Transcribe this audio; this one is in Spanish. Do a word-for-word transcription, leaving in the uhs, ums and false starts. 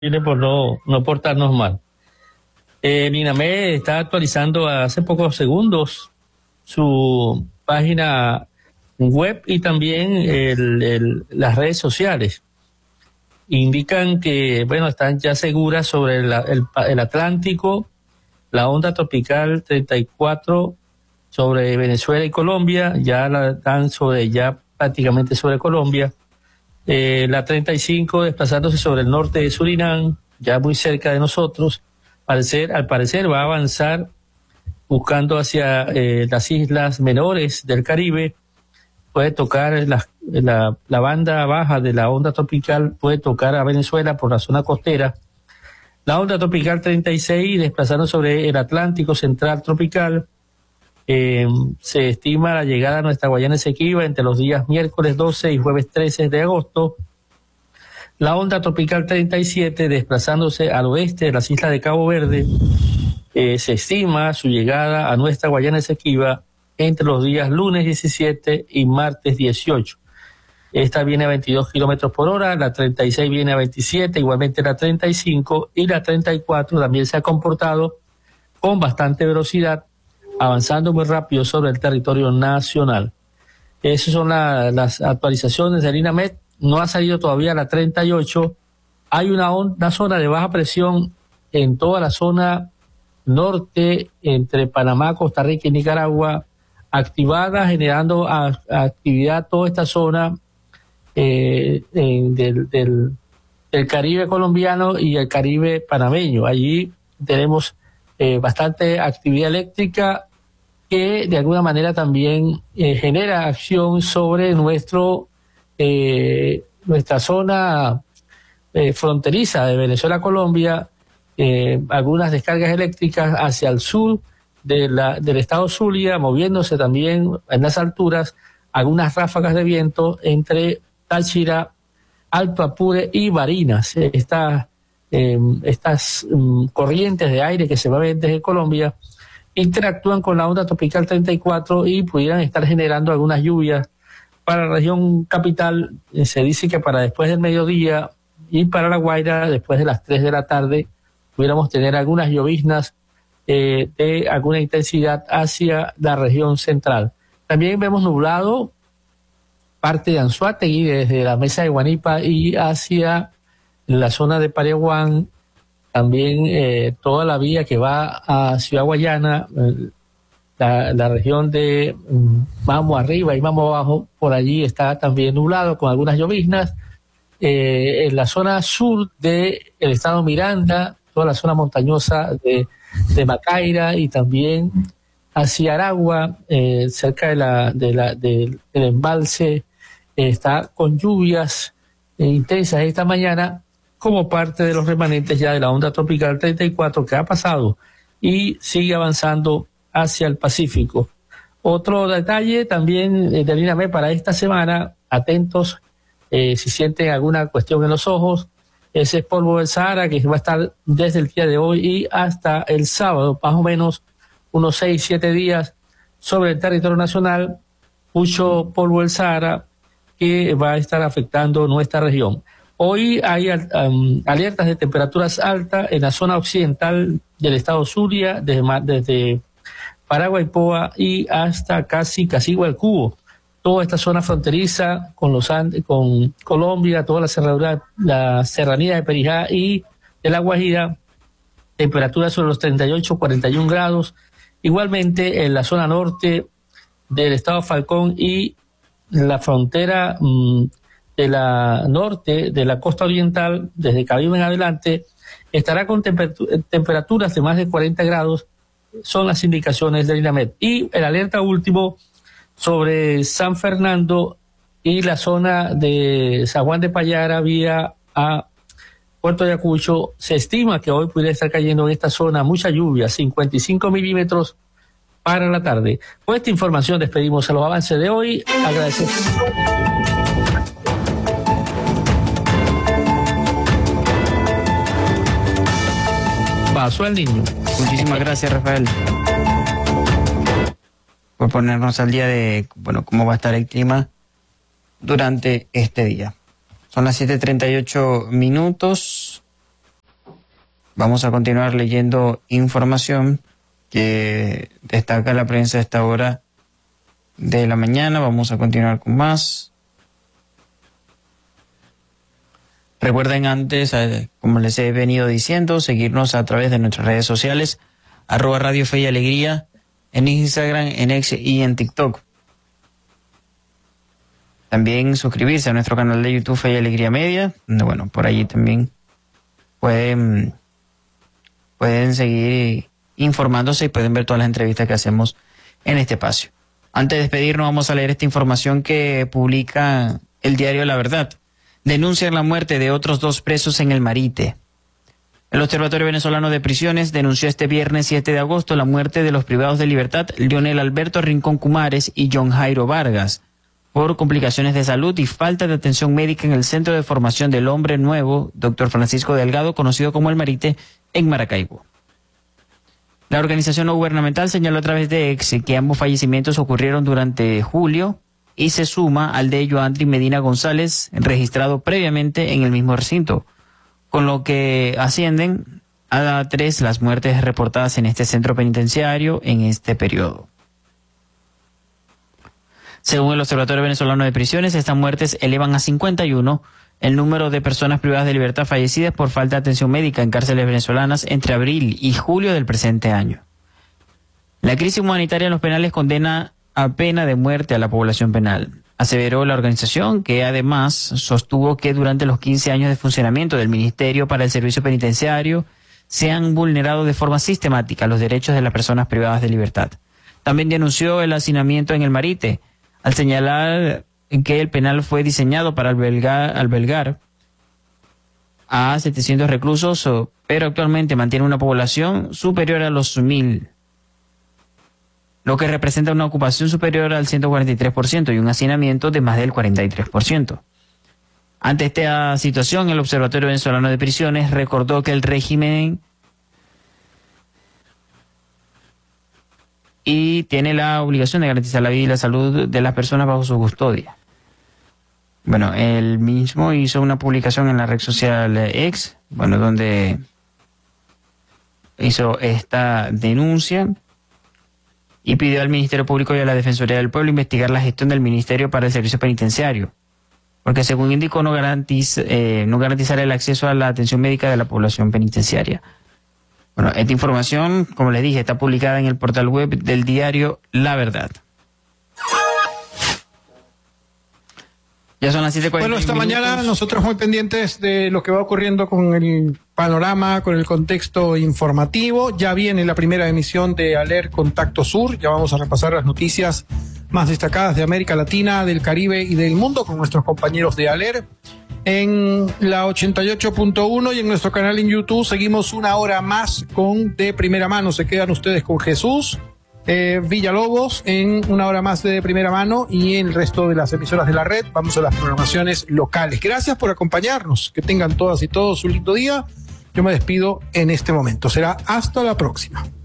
Chile por no, no portarnos mal. Eh, Linamed está actualizando hace pocos segundos su página web y también el, el, las redes sociales. Indican que, bueno, están ya seguras sobre el, el, el Atlántico, la onda tropical treinta y cuatro sobre Venezuela y Colombia, ya la están sobre, ya prácticamente sobre Colombia. Eh, la treinta y cinco desplazándose sobre el norte de Surinam, ya muy cerca de nosotros. Parecer, al parecer va a avanzar buscando hacia eh, las islas menores del Caribe. Puede tocar la, la, la banda baja de la onda tropical, puede tocar a Venezuela por la zona costera. La onda tropical treinta y seis desplazando sobre el Atlántico central tropical. Eh, se estima la llegada a nuestra Guayana Esequiba entre los días miércoles doce y jueves trece de agosto. La onda tropical treinta y siete desplazándose al oeste de las islas de Cabo Verde. Eh, se estima su llegada a nuestra Guayana Esequiba entre los días lunes diecisiete y martes dieciocho. Esta viene a veintidós kilómetros por hora, la treinta y seis viene a veintisiete, igualmente la treinta y cinco, y la treinta y cuatro también se ha comportado con bastante velocidad, avanzando muy rápido sobre el territorio nacional. Esas son la, las actualizaciones del Linamed. No ha salido todavía la treinta y ocho. Hay una, una zona de baja presión en toda la zona norte, entre Panamá, Costa Rica y Nicaragua, activada, generando a, a actividad toda esta zona eh, en, del, del, del Caribe colombiano y el Caribe panameño. Allí tenemos eh, bastante actividad eléctrica que de alguna manera también eh, genera acción sobre nuestro eh, nuestra zona eh, fronteriza de Venezuela-Colombia, eh, algunas descargas eléctricas hacia el sur de la, del estado Zulia, moviéndose también en las alturas, algunas ráfagas de viento entre Táchira, Alto Apure y Barinas. Esta, eh, estas um, corrientes de aire que se mueven desde Colombia interactúan con la onda tropical treinta y cuatro y pudieran estar generando algunas lluvias para la región capital. Eh, se dice que para después del mediodía y para La Guaira después de las tres de la tarde pudiéramos tener algunas lloviznas eh, de alguna intensidad hacia la región central. También vemos nublado parte de Anzoátegui desde la mesa de Guanipa y hacia la zona de Pareguán. También eh, toda la vía que va a Ciudad Guayana, eh, la, la región de um, Mamo arriba y Mamo abajo, por allí está también nublado con algunas lloviznas. Eh, en la zona sur del estado Miranda, toda la zona montañosa de, de Macaira y también hacia Aragua, eh, cerca de la, de la, de, del embalse, eh, está con lluvias eh, intensas esta mañana, como parte de los remanentes ya de la onda tropical treinta y cuatro que ha pasado y sigue avanzando hacia el Pacífico. Otro detalle también eh, de Linamed para esta semana, atentos eh, si sienten alguna cuestión en los ojos, ese polvo del Sahara que va a estar desde el día de hoy y hasta el sábado, más o menos unos seis, siete días sobre el territorio nacional, mucho polvo del Sahara que va a estar afectando nuestra región. Hoy hay um, alertas de temperaturas altas en la zona occidental del estado Zulia, desde, desde Paraguaypoa y hasta casi Casigualcubo. Toda esta zona fronteriza con los Andes, con Colombia, toda la serranía, la serranía de Perijá y de La Guajira, temperaturas sobre los treinta y ocho, cuarenta y un grados. Igualmente en la zona norte del estado Falcón y la frontera mmm, de la norte, de la costa oriental, desde Caribe en adelante, estará con temper- temperaturas de más de cuarenta grados, son las indicaciones del Linamed. Y el alerta último sobre San Fernando y la zona de San Juan de Payara, vía a Puerto Ayacucho, se estima que hoy pudiera estar cayendo en esta zona mucha lluvia, cincuenta y cinco milímetros para la tarde. Con esta información despedimos a los avances de hoy. Agradecemos. Pasó el niño. Muchísimas gracias, Rafael, por ponernos al día de, bueno, cómo va a estar el clima durante este día. Son las siete treinta y ocho minutos. vamos a continuar leyendo información que destaca la prensa a esta hora de la mañana. Vamos a continuar con más. Recuerden antes, como les he venido diciendo, seguirnos a través de nuestras redes sociales, arroba Radio Fe y Alegría, en Instagram, en X y en TikTok. También suscribirse a nuestro canal de YouTube Fe y Alegría Media, donde, bueno, por allí también pueden, pueden seguir informándose y pueden ver todas las entrevistas que hacemos en este espacio. Antes de despedirnos, vamos a leer esta información que publica el diario La Verdad. Denuncian la muerte de otros dos presos en el Marite. El Observatorio Venezolano de Prisiones denunció este viernes siete de agosto la muerte de los privados de libertad Leonel Alberto Rincón Cumares y John Jairo Vargas por complicaciones de salud y falta de atención médica en el Centro de Formación del Hombre Nuevo, doctor Francisco Delgado, conocido como el Marite, en Maracaibo. La organización no gubernamental señaló a través de X que ambos fallecimientos ocurrieron durante julio y se suma al de Joandri Medina González, registrado previamente en el mismo recinto, con lo que ascienden a tres las muertes reportadas en este centro penitenciario en este periodo. Según el Observatorio Venezolano de Prisiones, estas muertes elevan a cincuenta y uno el número de personas privadas de libertad fallecidas por falta de atención médica en cárceles venezolanas entre abril y julio del presente año. La crisis humanitaria en los penales condena a pena de muerte a la población penal, aseveró la organización, que además sostuvo que durante los quince años de funcionamiento del Ministerio para el Servicio Penitenciario se han vulnerado de forma sistemática los derechos de las personas privadas de libertad. También denunció el hacinamiento en el Marite, al señalar que el penal fue diseñado para albergar, albergar a setecientos reclusos, pero actualmente mantiene una población superior a los mil, lo que representa una ocupación superior al ciento cuarenta y tres por ciento y un hacinamiento de más del cuarenta y tres por ciento. Ante esta situación, el Observatorio Venezolano de Prisiones recordó que el régimen y tiene la obligación de garantizar la vida y la salud de las personas bajo su custodia. Bueno, él mismo hizo una publicación en la red social X, bueno, donde hizo esta denuncia y pidió al Ministerio Público y a la Defensoría del Pueblo investigar la gestión del Ministerio para el Servicio Penitenciario, porque según indicó no garantiza, eh, no garantizará el acceso a la atención médica de la población penitenciaria. Bueno, esta información, como les dije, está publicada en el portal web del diario La Verdad. Ya son las siete cuarenta. Bueno, esta minutos. Mañana nosotros muy pendientes de lo que va ocurriendo con el panorama, con el contexto informativo. Ya viene la primera emisión de Aler Contacto Sur. Ya vamos a repasar las noticias más destacadas de América Latina, del Caribe y del mundo con nuestros compañeros de Aler. En la ochenta y ocho punto uno y en nuestro canal en YouTube seguimos una hora más con De Primera Mano. Se quedan ustedes con Jesús eh, Villalobos en una hora más de, de Primera Mano, y en el resto de las emisoras de la red vamos a las programaciones locales. Gracias por acompañarnos. Que tengan todas y todos un lindo día. Yo me despido en este momento. Será hasta la próxima.